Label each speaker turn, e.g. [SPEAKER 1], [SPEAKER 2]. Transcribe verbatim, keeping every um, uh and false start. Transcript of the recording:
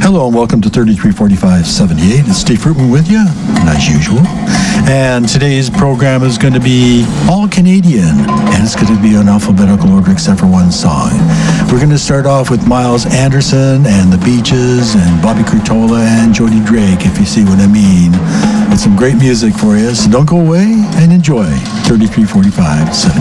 [SPEAKER 1] Hello and welcome to thirty-three forty-five seventy-eight. It's Steve Fruitman with you, as usual. And today's program is going to be all Canadian, and it's going to be in alphabetical order except for one song. We're going to start off with Miles Anderson and the Beaches and Bobby Curtola and Jody Drake, if you see what I mean. It's some great music for you, so don't go away and enjoy thirty-three forty-five seventy-eight.